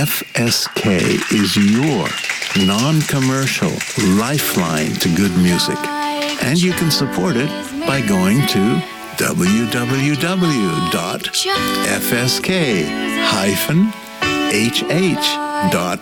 FSK is your non-commercial lifeline to good music. And you can support it by going to www.fsk-hh.org.